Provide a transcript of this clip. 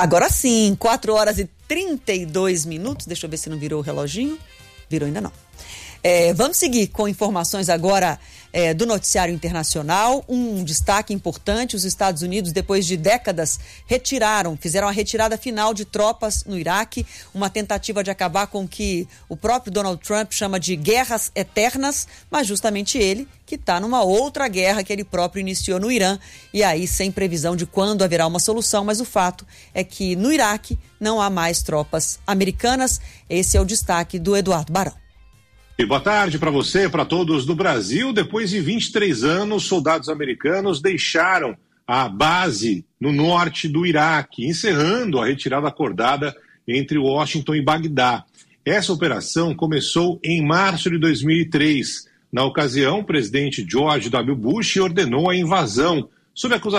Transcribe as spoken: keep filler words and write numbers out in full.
Agora sim, quatro horas e trinta e dois minutos. Deixa eu ver se não virou o reloginho. Virou ainda não. É, vamos seguir com informações agora é, do noticiário internacional. Um destaque importante: os Estados Unidos, depois de décadas, retiraram, fizeram a retirada final de tropas no Iraque, uma tentativa de acabar com o que o próprio Donald Trump chama de guerras eternas, mas justamente ele que está numa outra guerra que ele próprio iniciou no Irã, e aí sem previsão de quando haverá uma solução, mas o fato é que no Iraque não há mais tropas americanas. Esse é o destaque do Eduardo Barão. E boa tarde para você, para todos do Brasil. Depois de vinte e três anos, soldados americanos deixaram a base no norte do Iraque, encerrando a retirada acordada entre Washington e Bagdá. Essa operação começou em março de dois mil e três. Na ocasião, o presidente George W. Bush ordenou a invasão, sob acusação